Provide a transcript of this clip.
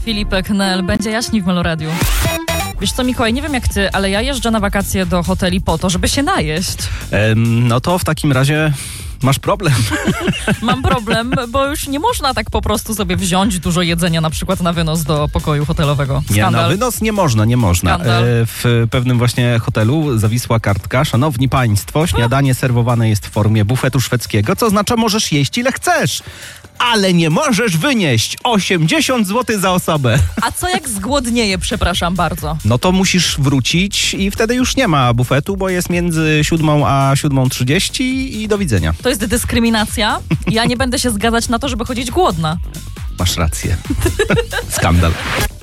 Filipek Knell, będzie jaśniej w Meloradiu. Wiesz co, Mikołaj, nie wiem jak ty, ale ja jeżdżę na wakacje do hoteli po to, żeby się najeść. No to w takim razie masz problem. Mam problem, bo już nie można tak po prostu sobie wziąć dużo jedzenia na przykład na wynos do pokoju hotelowego. Nie, na wynos nie można. Skandal. W pewnym właśnie hotelu zawisła kartka. Szanowni państwo, śniadanie serwowane jest w formie bufetu szwedzkiego, co oznacza, możesz jeść ile chcesz, ale nie możesz wynieść 80 zł za osobę. A co jak zgłodnieje, przepraszam bardzo? No to musisz wrócić i wtedy już nie ma bufetu, bo jest między 7 a 7:30 i do widzenia. To jest dyskryminacja. Ja nie będę się zgadzać na to, żeby chodzić głodna. Masz rację. Skandal.